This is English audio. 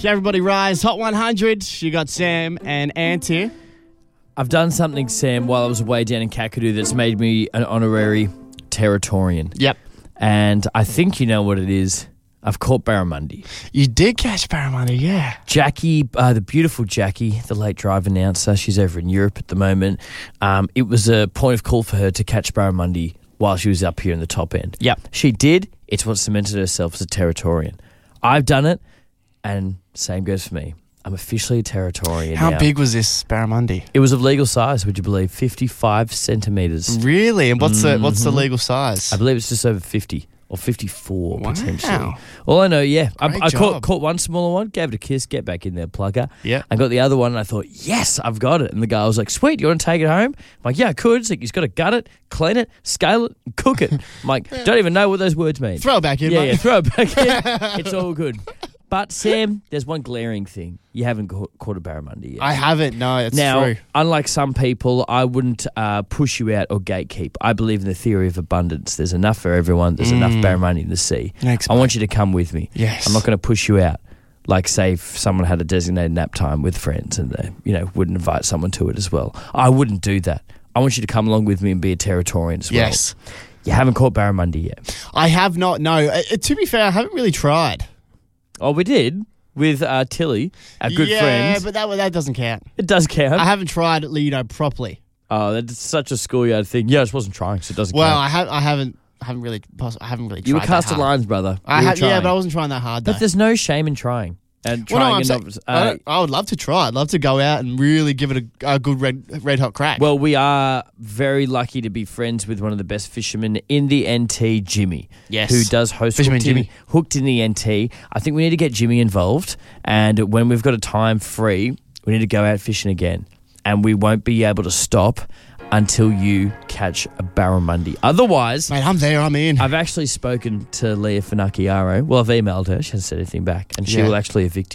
Everybody Rise, Hot 100. You got Sam and Ant here. I've done something, Sam, while I was away down in Kakadu that's made me an honorary Territorian. Yep. And I think you know what it is. I've caught barramundi. You did catch barramundi, yeah. Jackie, the beautiful Jackie, the late drive announcer, she's over in Europe at the moment. It was a point of call for her to catch barramundi while she was up here in the top end. Yep. She did. It's what cemented herself as a Territorian. I've done it, and same goes for me. I'm officially a Territorian now. How big was this barramundi? It was of legal size, would you believe? 55 centimetres. Really? And what's the legal size? I believe it's just over 50 or 54 potentially. Wow. All I know, yeah. Great I job. caught one smaller one, gave it a kiss, get back in there, plugger. Yeah. I got the other one and I thought, yes, I've got it. And the guy was like, sweet, you want to take it home? I'm like, yeah, I could. He's like, he's got to gut it, clean it, scale it, and cook it. I'm like, don't even know what those words mean. Throw it back in, mate. Yeah, throw it back in. It's all good. But, Sam, there's one glaring thing. You haven't caught a barramundi yet. I haven't, no, it's now, true. unlike some people, I wouldn't push you out or gatekeep. I believe in the theory of abundance. There's enough for everyone. There's enough barramundi in the sea. Thanks, I want you to come with me. Yes. I'm not going to push you out. Like, say, if someone had a designated nap time with friends and they, would invite someone to it as well. I wouldn't do that. I want you to come along with me and be a Territorian as well. Yes. You haven't caught barramundi yet. I have not, no. To be fair, I haven't really tried. Oh, we did with Tilly, our good yeah, friends. but that doesn't count. It does count. I haven't tried it, properly. Oh, that's such a schoolyard thing. Yeah, I just wasn't trying, so it doesn't Well, count. I haven't really tried. You were that cast of hard. lines, brother. Yeah, trying. but I wasn't trying that hard, though. But there's no shame in trying. And Well, no, I'm trying saying, I would love to try. I'd love to go out and really give it a good red hot crack. well, we are very lucky to be friends with one of the best fishermen in the NT, Jimmy. Yes. Who does host Fisherman Jimmy. Hooked in the NT. I think we need to get Jimmy involved. And when we've got a time free, we need to go out fishing again. And we won't be able to stop until you catch a barramundi. Otherwise, mate, I'm there. I'm in. I've actually spoken to Leah Finacchiaro. Well, I've emailed her. She hasn't said anything back. And she Yeah. will actually evict you.